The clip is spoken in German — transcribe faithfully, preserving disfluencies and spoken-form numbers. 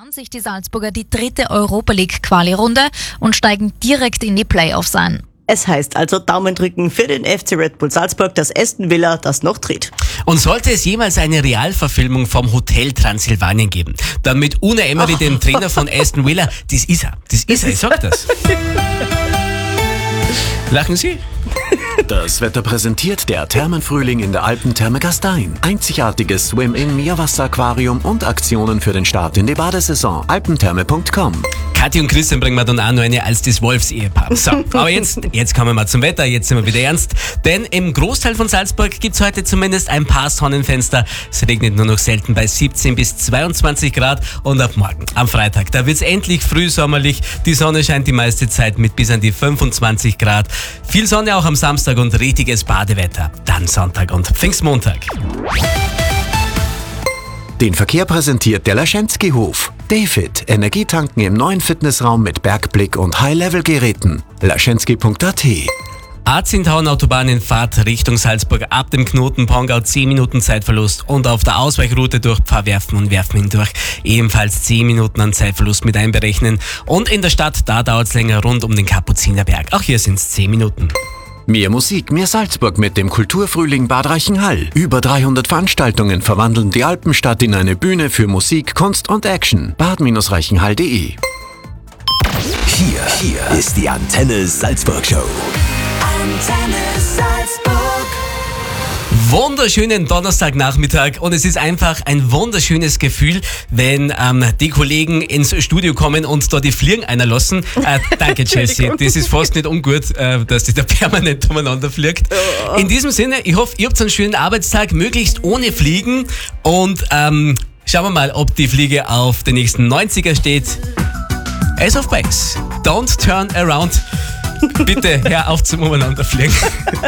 fahren sich die Salzburger die dritte Europa League Quali-Runde und steigen direkt in die Playoffs ein. Es heißt also Daumen drücken für den F C Red Bull Salzburg, das Aston Villa das noch dreht. Und sollte es jemals eine Realverfilmung vom Hotel Transsilvanien geben, dann mit Unai Emery, oh. dem Trainer von Aston Villa, das ist er, das ist er, ich sag das. Lachen Sie? Das Wetter präsentiert der Thermenfrühling in der Alpentherme Gastein. Einzigartiges Swim-In-Meerwasseraquarium und Aktionen für den Start in die Badesaison. alpentherme punkt com. Kathi und Christian bringen wir dann auch noch eine als das Wolfs-Ehepaar. So, aber jetzt, jetzt kommen wir mal zum Wetter, jetzt sind wir wieder ernst. Denn im Großteil von Salzburg gibt's heute zumindest ein paar Sonnenfenster. Es regnet nur noch selten bei siebzehn bis zweiundzwanzig Grad. Und ab morgen, am Freitag, da wird's endlich frühsommerlich. Die Sonne scheint die meiste Zeit mit bis an die fünfundzwanzig Grad. Viel Sonne auch am Samstag und richtiges Badewetter. Dann Sonntag und Pfingstmontag. Den Verkehr präsentiert der Laschenski-Hof. Dayfit, Energietanken im neuen Fitnessraum mit Bergblick und High-Level-Geräten. laschenski punkt a t. A zehn Autobahn in Fahrt Richtung Salzburg ab dem Knoten Pongau zehn Minuten Zeitverlust und auf der Ausweichroute durch Pfarrwerfen und Werfen hindurch ebenfalls zehn Minuten an Zeitverlust mit einberechnen. Und in der Stadt, da dauert es länger rund um den Kapuzinerberg. Auch hier sind es zehn Minuten. Mehr Musik, mehr Salzburg mit dem Kulturfrühling Bad Reichenhall. Über dreihundert Veranstaltungen verwandeln die Alpenstadt in eine Bühne für Musik, Kunst und Action. bad reichenhall punkt de. Hier, hier ist die Antenne Salzburg Show. Antenne Salzburg. Wunderschönen Donnerstagnachmittag und es ist einfach ein wunderschönes Gefühl, wenn ähm, die Kollegen ins Studio kommen und da die Fliegen einer lassen. Äh, danke Jessie, das ist fast nicht ungut, äh, dass die da permanent umeinander fliegt. In diesem Sinne, ich hoffe, ihr habt einen schönen Arbeitstag, möglichst ohne Fliegen und ähm, schauen wir mal, ob die Fliege auf den nächsten neunziger steht. Ace of Base, don't turn around. Bitte hör auf zum Umeinanderfliegen.